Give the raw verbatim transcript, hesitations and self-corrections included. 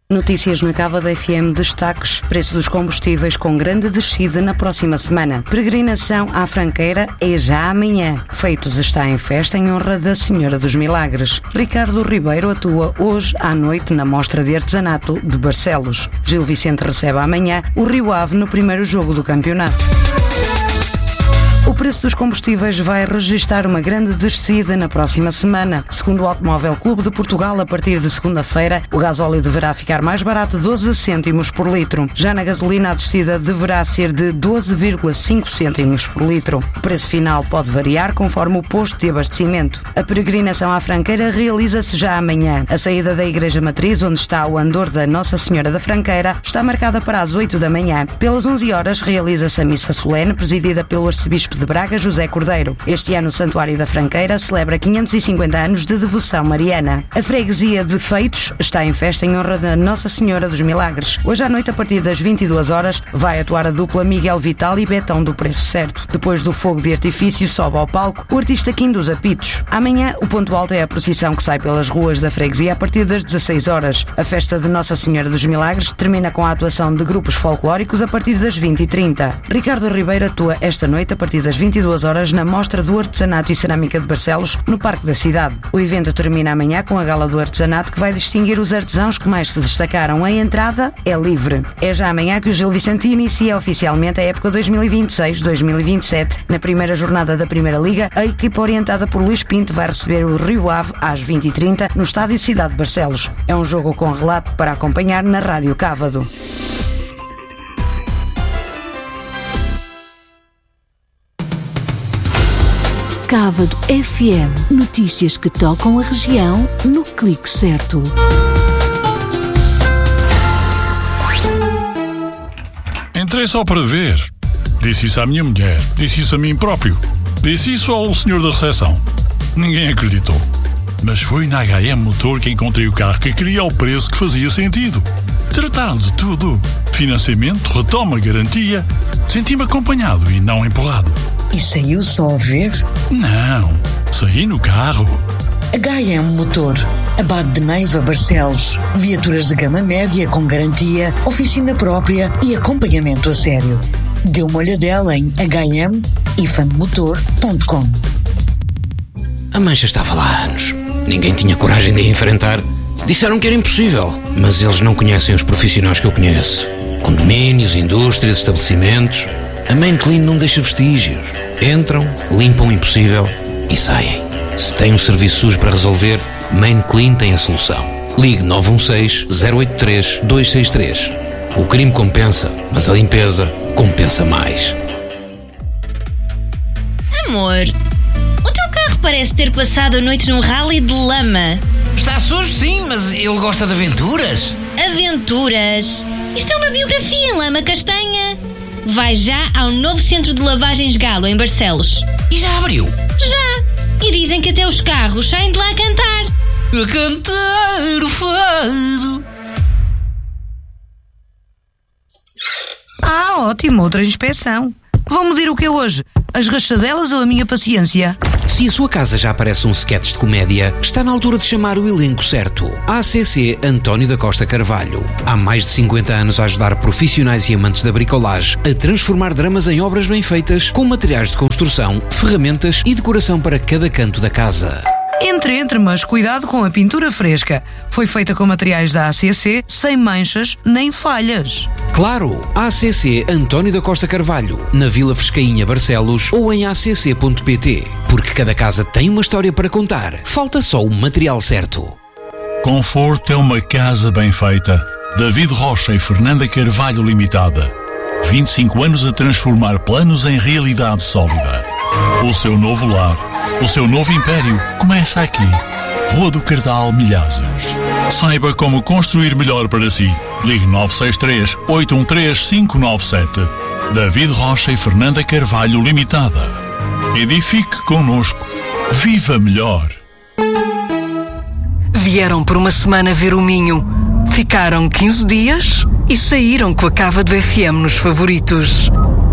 Notícias na Cava da F M, destaques: preço dos combustíveis com grande descida na próxima semana. Peregrinação à Franqueira é já amanhã. Feitos está em festa em honra da Senhora dos Milagres. Ricardo Ribeiro atua hoje à noite na Mostra de Artesanato de Barcelos. Gil Vicente recebe amanhã o Rio Ave no primeiro jogo do campeonato. O preço dos combustíveis vai registrar uma grande descida na próxima semana. Segundo o Automóvel Clube de Portugal, a partir de segunda-feira, o gasóleo deverá ficar mais barato doze cêntimos por litro. Já na gasolina, a descida deverá ser de doze vírgula cinco cêntimos por litro. O preço final pode variar conforme o posto de abastecimento. A peregrinação à Franqueira realiza-se já amanhã. A saída da Igreja Matriz, onde está o andor da Nossa Senhora da Franqueira, está marcada para as oito da manhã. Pelas onze horas, realiza-se a missa solene, presidida pelo arcebispo de Braga, José Cordeiro. Este ano o Santuário da Franqueira celebra quinhentos e cinquenta anos de devoção mariana. A freguesia de Feitos está em festa em honra da Nossa Senhora dos Milagres. Hoje à noite, a partir das vinte e duas horas, vai atuar a dupla Miguel Vital e Betão do Preço Certo. Depois do fogo de artifício, sobe ao palco o artista Kim dos Apitos. Amanhã, o ponto alto é a procissão que sai pelas ruas da freguesia a partir das dezasseis horas. A festa de Nossa Senhora dos Milagres termina com a atuação de grupos folclóricos a partir das vinte e trinta. Ricardo Ribeiro atua esta noite a partir das vinte e duas horas na Mostra do Artesanato e Cerâmica de Barcelos, no Parque da Cidade. O evento termina amanhã com a Gala do Artesanato, que vai distinguir os artesãos que mais se destacaram. A entrada é livre. É já amanhã que o Gil Vicente inicia oficialmente a época dois mil e vinte e seis dois mil e vinte e sete. Na primeira jornada da Primeira Liga, a equipa orientada por Luís Pinto vai receber o Rio Ave às vinte e trinta no Estádio Cidade de Barcelos. É um jogo com relato para acompanhar na Rádio Cávado. Cávado F M. Notícias que tocam a região no clique certo. Entrei só para ver. Disse isso à minha mulher. Disse isso a mim próprio. Disse isso ao senhor da recepção. Ninguém acreditou. Mas foi na H M Motor que encontrei o carro que queria ao preço que fazia sentido. Trataram de tudo. Financiamento, retoma, garantia. Senti-me acompanhado e não empurrado. E saiu só a ver? Não, saí no carro. H M Motor, Abade de Neiva, Barcelos. Viaturas de gama média com garantia, oficina própria e acompanhamento a sério. Dê uma olhadela em h m ifan motor ponto com. A mancha estava lá há anos. Ninguém tinha coragem de a enfrentar. Disseram que era impossível, mas eles não conhecem os profissionais que eu conheço. Condomínios, indústrias, estabelecimentos. A Main Clean não deixa vestígios. Entram, limpam o impossível e saem. Se tem um serviço sujo para resolver, Main Clean tem a solução. Ligue nove um seis, zero oito três, dois seis três. O crime compensa, mas a limpeza compensa mais. Amor, o teu carro parece ter passado a noite num rally de lama. Está sujo, sim, mas ele gosta de aventuras. Aventuras? Isto é uma biografia em lama castanha. Vai já ao novo centro de lavagens Galo, em Barcelos. E já abriu? Já! E dizem que até os carros saem de lá a cantar. A cantar o fado. Ah, ótimo, outra inspeção. Vão medir o que é hoje? As rachadelas ou a minha paciência? Se a sua casa já parece um sketch de comédia, está na altura de chamar o elenco certo. A C C António da Costa Carvalho. Há mais de cinquenta anos a ajudar profissionais e amantes da bricolagem a transformar dramas em obras bem feitas, com materiais de construção, ferramentas e decoração para cada canto da casa. Entre, entre, mas cuidado com a pintura fresca. Foi feita com materiais da A C C, sem manchas nem falhas. Claro, A C C António da Costa Carvalho, na Vila Frescainha, Barcelos, ou em a c c ponto p t. Porque cada casa tem uma história para contar. Falta só o material certo. Conforto é uma casa bem feita. David Rocha e Fernanda Carvalho Limitada. vinte e cinco anos a transformar planos em realidade sólida. O seu novo lar, o seu novo império começa aqui. Rua do Cardal, Milhazes. Saiba como construir melhor para si. Ligue nove seis três, oito um três, cinco nove sete. David Rocha e Fernanda Carvalho Limitada. Edifique connosco. Viva melhor. Vieram por uma semana ver o Minho. Ficaram quinze dias e saíram com a Cava do F M nos favoritos.